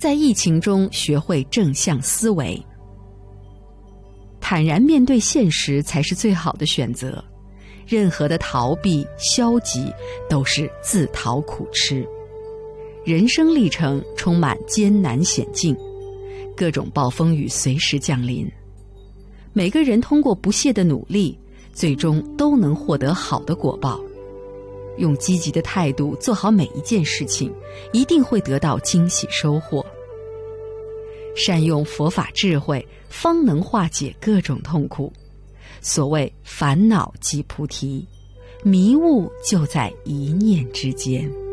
在疫情中学会正向思维。坦然面对现实才是最好的选择，任何的逃避、消极都是自讨苦吃。人生历程充满艰难险境，各种暴风雨随时降临。每个人通过不懈的努力，最终都能获得好的果报。用积极的态度做好每一件事情，一定会得到惊喜收获。善用佛法智慧，方能化解各种痛苦。所谓烦恼即菩提，迷雾就在一念之间。